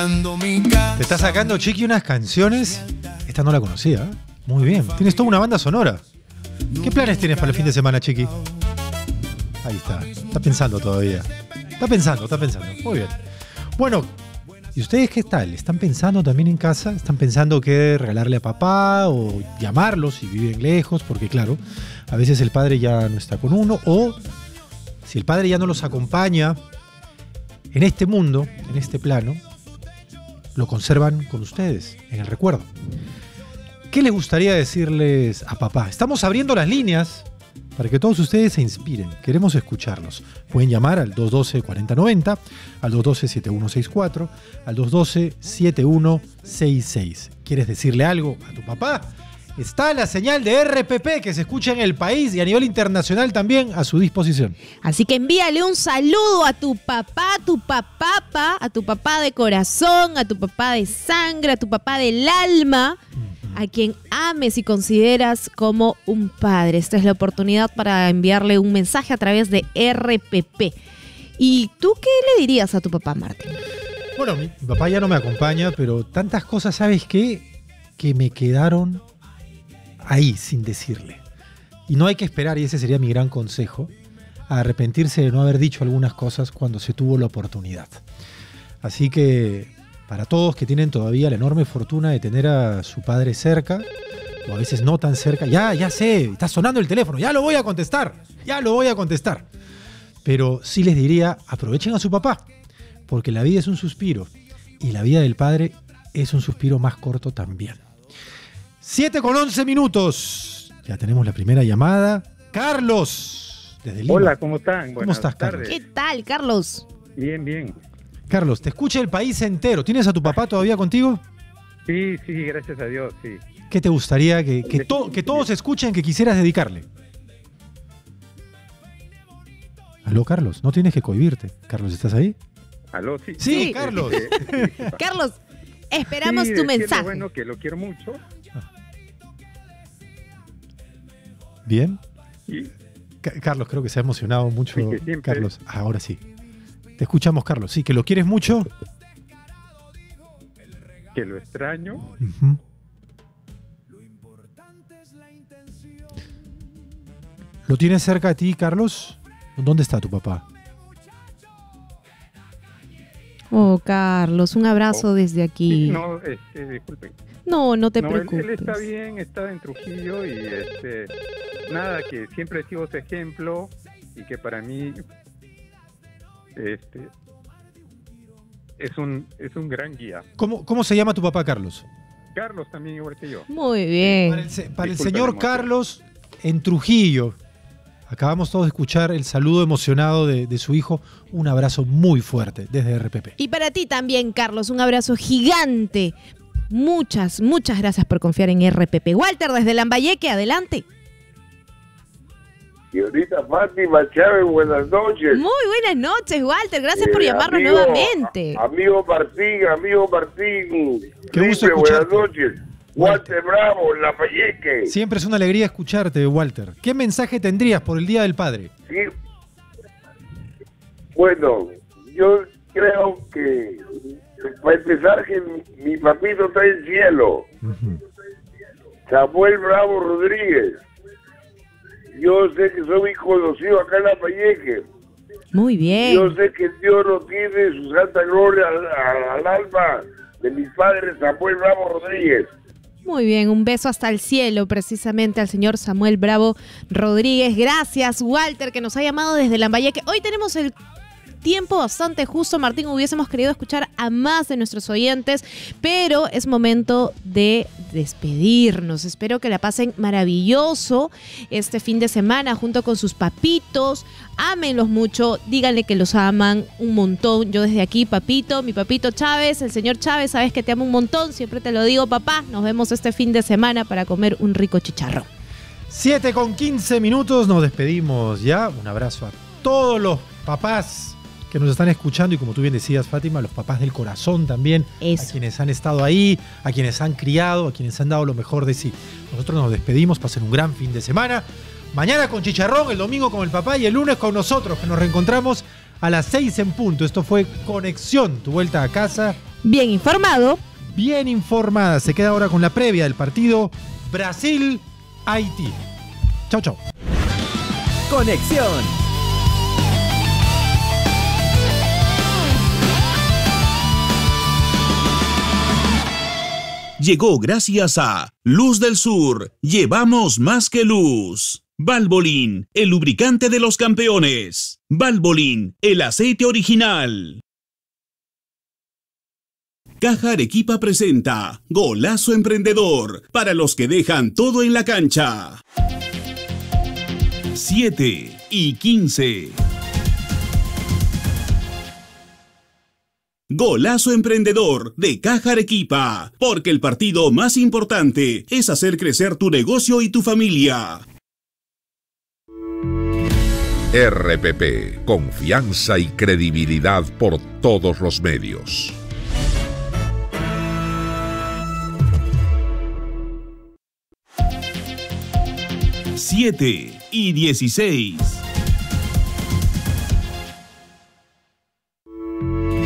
Te está sacando, Chiqui, unas canciones. Esta no la conocía, ¿eh? Muy bien. Tienes toda una banda sonora. ¿Qué planes tienes para el fin de semana, Chiqui? Ahí está. Está pensando todavía. Está pensando. Muy bien. Bueno, ¿y ustedes qué tal? ¿Están pensando también en casa? ¿Están pensando qué regalarle a papá o llamarlos si viven lejos? Porque claro, a veces el padre ya no está con uno, o si el padre ya no los acompaña en este mundo, en este plano, lo conservan con ustedes, en el recuerdo. ¿Qué les gustaría decirles a papá? Estamos abriendo las líneas para que todos ustedes se inspiren. Queremos escucharlos. Pueden llamar al 212-4090, al 212-7164, al 212-7166. ¿Quieres decirle algo a tu papá? Está la señal de RPP que se escucha en el país y a nivel internacional también a su disposición. Así que envíale un saludo a tu papá, a tu papá de corazón, a tu papá de sangre, a tu papá del alma, a quien ames y consideras como un padre. Esta es la oportunidad para enviarle un mensaje a través de RPP. ¿Y tú qué le dirías a tu papá, Martín? Bueno, mi papá ya no me acompaña, pero tantas cosas, ¿sabes qué? Que me quedaron ahí sin decirle. Y no hay que esperar, y ese sería mi gran consejo, a arrepentirse de no haber dicho algunas cosas cuando se tuvo la oportunidad. Así que para todos que tienen todavía la enorme fortuna de tener a su padre cerca, o a veces no tan cerca, ya sé, está sonando el teléfono, ya lo voy a contestar. Pero sí les diría, aprovechen a su papá, porque la vida es un suspiro, y la vida del padre es un suspiro más corto también. 7:11. Ya tenemos la primera llamada. Carlos, desde Lima. Hola, ¿cómo están? ¿Cómo estás, Carlos? ¿Qué tal, Carlos? Bien. Carlos, te escucha el país entero. ¿Tienes a tu papá todavía contigo? Sí, gracias a Dios, sí. ¿Qué te gustaría que todos escuchen que quisieras dedicarle? Aló, Carlos, no tienes que cohibirte. Carlos, ¿estás ahí? Aló, sí. Sí, Carlos. Carlos, esperamos tu mensaje. Bueno, que lo quiero mucho. Bien. Sí. Carlos, creo que se ha emocionado mucho. Sí, Carlos, ahora sí. Te escuchamos, Carlos. Sí, que lo quieres mucho. Que lo extraño. Uh-huh. ¿Lo tienes cerca a ti, Carlos? ¿Dónde está tu papá? Oh, Carlos, un abrazo desde aquí. Sí, no, disculpen. No te preocupes. Él está bien, está en Trujillo y nada, que siempre he sido ese ejemplo y que para mí es un gran guía. ¿Cómo se llama tu papá, Carlos? Carlos también, igual que yo. Muy bien. Para el señor Carlos en Trujillo. Acabamos todos de escuchar el saludo emocionado de su hijo. Un abrazo muy fuerte desde RPP. Y para ti también, Carlos, un abrazo gigante. Muchas gracias por confiar en RPP. Walter, desde Lambayeque, adelante. Señorita Fátima Chávez, buenas noches. Muy buenas noches, Walter. Gracias por llamarnos nuevamente. Amigo Martín. Qué gusto escucharte. Buenas noches. Walter Bravo, Lambayeque. Siempre es una alegría escucharte, Walter. ¿Qué mensaje tendrías por el Día del Padre? Sí. Bueno, yo creo que, para empezar, que mi papito está en el cielo. Uh-huh. Samuel Bravo Rodríguez. Yo sé que soy muy conocido acá en Lambayeque. Muy bien. Yo sé que Dios no tiene su santa gloria al alma de mi padre Samuel Bravo Rodríguez. Muy bien, un beso hasta el cielo precisamente al señor Samuel Bravo Rodríguez. Gracias, Walter, que nos ha llamado desde Lambayeque. Hoy tenemos el tiempo bastante justo, Martín. Hubiésemos querido escuchar a más de nuestros oyentes, pero es momento de despedirnos. Espero que la pasen maravilloso este fin de semana junto con sus papitos. Ámenlos mucho, díganle que los aman un montón. Yo desde aquí, papito, mi papito Chávez, el señor Chávez, sabes que te amo un montón. Siempre te lo digo, papá. Nos vemos este fin de semana para comer un rico chicharrón. 7:15. Nos despedimos ya. Un abrazo a todos los papás que nos están escuchando y, como tú bien decías, Fátima, los papás del corazón también. Eso. A quienes han estado ahí, a quienes han criado, a quienes han dado lo mejor de sí. Nosotros nos despedimos, pasen un gran fin de semana. Mañana con chicharrón, el domingo con el papá y el lunes con nosotros, que nos reencontramos a las 6 en punto. Esto fue Conexión, tu vuelta a casa. Bien informado. Bien informada. Se queda ahora con la previa del partido Brasil-Haití. Chau, chau. Conexión. Llegó gracias a Luz del Sur. Llevamos más que luz. Valvoline, el lubricante de los campeones. Valvoline, el aceite original. Caja Arequipa presenta Golazo Emprendedor, para los que dejan todo en la cancha. 7:15. Golazo Emprendedor de Caja Arequipa, porque el partido más importante es hacer crecer tu negocio y tu familia. RPP, confianza y credibilidad por todos los medios. Siete y 16.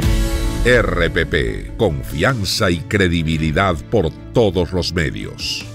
RPP, confianza y credibilidad por todos los medios.